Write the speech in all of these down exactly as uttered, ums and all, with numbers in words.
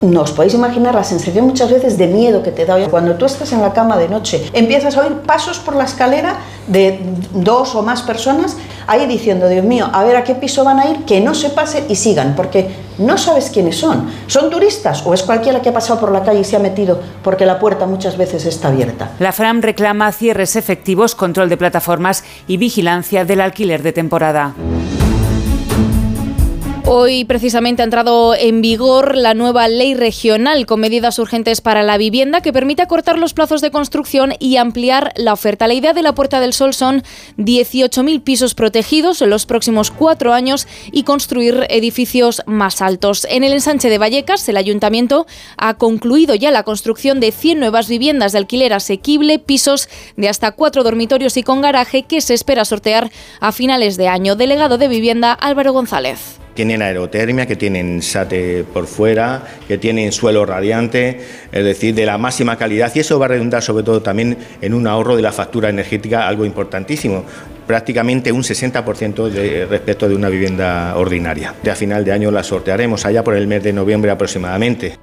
No os podéis imaginar la sensación muchas veces de miedo que te da. Cuando tú estás en la cama de noche, empiezas a oír pasos por la escalera de dos o más personas, ahí diciendo, Dios mío, a ver a qué piso van a ir, que no se pasen y sigan, porque no sabes quiénes son. ¿Son turistas o es cualquiera que ha pasado por la calle y se ha metido porque la puerta muchas veces está abierta? La Fram reclama cierres efectivos, control de plataformas y vigilancia del alquiler de temporada. Hoy precisamente ha entrado en vigor la nueva ley regional con medidas urgentes para la vivienda que permite acortar los plazos de construcción y ampliar la oferta. La idea de la Puerta del Sol son dieciocho mil pisos protegidos en los próximos cuatro años y construir edificios más altos. En el ensanche de Vallecas, el Ayuntamiento ha concluido ya la construcción de cien nuevas viviendas de alquiler asequible, pisos de hasta cuatro dormitorios y con garaje que se espera sortear a finales de año. Delegado de Vivienda, Álvaro González. Tienen aerotermia, que tienen SATE por fuera, que tienen suelo radiante, es decir, de la máxima calidad, y eso va a redundar sobre todo también en un ahorro de la factura energética, algo importantísimo, prácticamente un sesenta por ciento de, respecto de una vivienda ordinaria. De a final de año la sortearemos, allá por el mes de noviembre aproximadamente.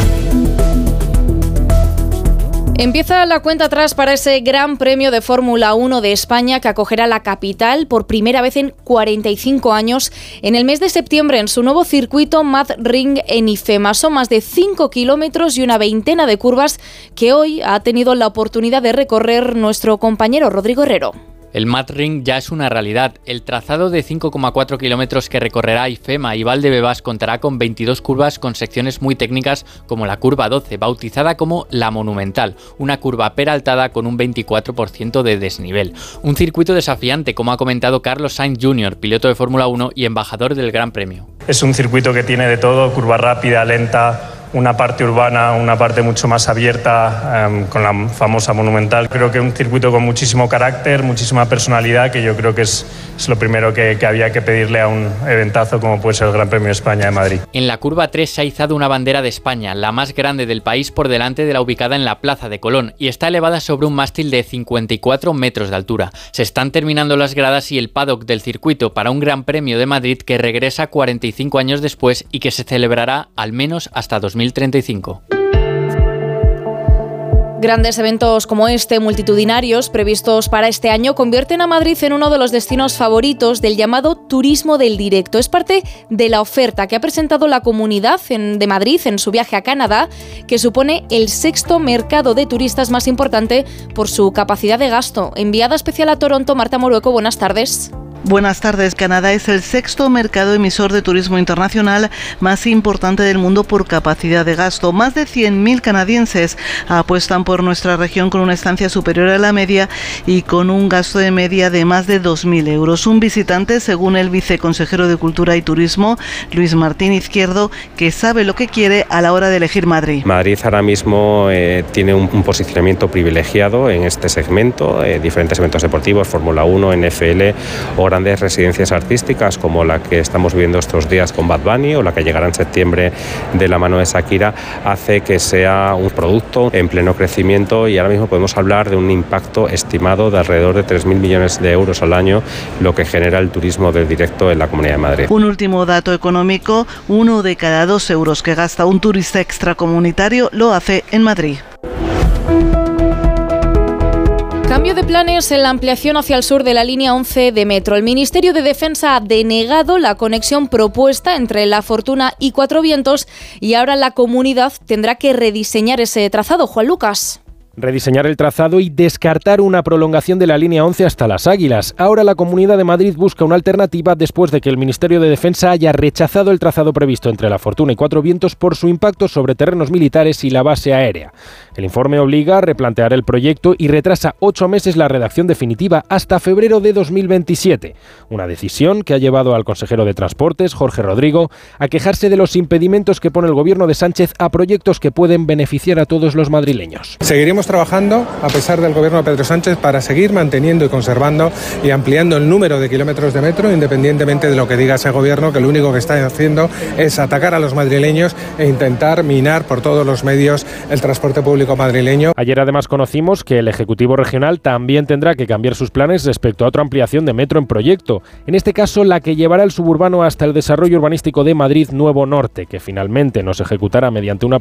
Empieza la cuenta atrás para ese Gran Premio de Fórmula uno de España que acogerá la capital por primera vez en cuarenta y cinco años en el mes de septiembre en su nuevo circuito Mad Ring en IFEMA. Son más de cinco kilómetros y una veintena de curvas que hoy ha tenido la oportunidad de recorrer nuestro compañero Rodrigo Herrero. El Mad Ring ya es una realidad. El trazado de cinco coma cuatro kilómetros que recorrerá IFEMA y Valdebebas contará con veintidós curvas con secciones muy técnicas como la curva doce, bautizada como La Monumental, una curva peraltada con un veinticuatro por ciento de desnivel. Un circuito desafiante, como ha comentado Carlos Sainz junior, piloto de Fórmula uno y embajador del Gran Premio. Es un circuito que tiene de todo, curva rápida, lenta, una parte urbana, una parte mucho más abierta, um, con la famosa Monumental. Creo que un circuito con muchísimo carácter, muchísima personalidad, que yo creo que es, es lo primero que, que había que pedirle a un eventazo como puede ser el Gran Premio de España de Madrid. En la curva tres se ha izado una bandera de España, la más grande del país, por delante de la ubicada en la Plaza de Colón, y está elevada sobre un mástil de cincuenta y cuatro metros de altura. Se están terminando las gradas y el paddock del circuito para un Gran Premio de Madrid que regresa cuarenta y cinco años después y que se celebrará al menos hasta dos mil treinta y cinco. Grandes eventos como este, multitudinarios, previstos para este año, convierten a Madrid en uno de los destinos favoritos del llamado turismo del directo. Es parte de la oferta que ha presentado la Comunidad de Madrid en su viaje a Canadá, que supone el sexto mercado de turistas más importante por su capacidad de gasto. Enviada especial a Toronto, Marta Morueco, buenas tardes. Buenas tardes. Canadá es el sexto mercado emisor de turismo internacional más importante del mundo por capacidad de gasto. Más de cien mil canadienses apuestan por nuestra región con una estancia superior a la media y con un gasto de media de más de dos mil euros. Un visitante, según el viceconsejero de Cultura y Turismo, Luis Martín Izquierdo, que sabe lo que quiere a la hora de elegir Madrid. Madrid ahora mismo eh, tiene un, un posicionamiento privilegiado en este segmento, eh, diferentes eventos deportivos, Fórmula uno, N F L o grandes residencias artísticas como la que estamos viviendo estos días con Bad Bunny o la que llegará en septiembre de la mano de Shakira, hace que sea un producto en pleno crecimiento y ahora mismo podemos hablar de un impacto estimado de alrededor de tres mil millones de euros al año, lo que genera el turismo del directo en la Comunidad de Madrid. Un último dato económico, uno de cada dos euros que gasta un turista extracomunitario lo hace en Madrid. Cambio de planes en la ampliación hacia el sur de la línea once de metro. El Ministerio de Defensa ha denegado la conexión propuesta entre La Fortuna y Cuatro Vientos y ahora la comunidad tendrá que rediseñar ese trazado. Juan Lucas. Rediseñar el trazado y descartar una prolongación de la línea once hasta Las Águilas. Ahora la Comunidad de Madrid busca una alternativa después de que el Ministerio de Defensa haya rechazado el trazado previsto entre La Fortuna y Cuatro Vientos por su impacto sobre terrenos militares y la base aérea. El informe obliga a replantear el proyecto y retrasa ocho meses la redacción definitiva hasta febrero de dos mil veintisiete. Una decisión que ha llevado al consejero de Transportes, Jorge Rodrigo, a quejarse de los impedimentos que pone el gobierno de Sánchez a proyectos que pueden beneficiar a todos los madrileños. Seguiremos trabajando, a pesar del gobierno de Pedro Sánchez, para seguir manteniendo y conservando y ampliando el número de kilómetros de metro, independientemente de lo que diga ese gobierno, que lo único que está haciendo es atacar a los madrileños e intentar minar por todos los medios el transporte público madrileño. Ayer además conocimos que el Ejecutivo Regional también tendrá que cambiar sus planes respecto a otra ampliación de metro en proyecto, en este caso la que llevará el suburbano hasta el desarrollo urbanístico de Madrid Nuevo Norte, que finalmente no se ejecutará mediante una